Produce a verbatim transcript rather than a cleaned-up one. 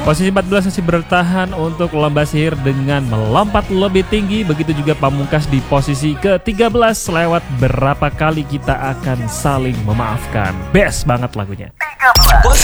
Posisi empat belas masih bertahan untuk lomba sihir dengan melompat lebih tinggi. Begitu juga Pamungkas di posisi ke tiga belas. Lewat berapa kali kita akan saling memaafkan. Best banget lagunya. tiga belas.